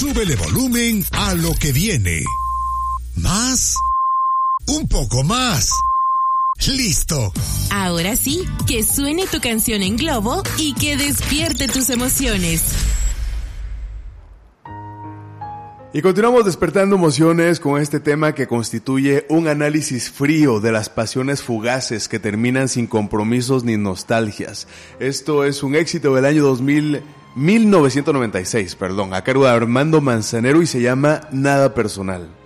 Súbele volumen a lo que viene. ¿Más? Un poco más. ¡Listo! Ahora sí, que suene tu canción en globo y que despierte tus emociones. Y continuamos despertando emociones con este tema que constituye un análisis frío de las pasiones fugaces que terminan sin compromisos ni nostalgias. Esto es un éxito del año 1996, a cargo de Armando Manzanero y se llama Nada Personal.